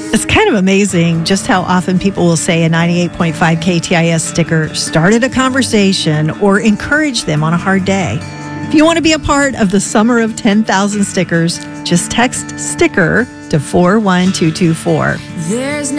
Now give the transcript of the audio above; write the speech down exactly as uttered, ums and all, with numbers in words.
It's kind of amazing just how often people will say a ninety-eight point five K T I S sticker started a conversation or encouraged them on a hard day. If you want to be a part of the summer of ten thousand stickers, just text sticker to four one two two four. There's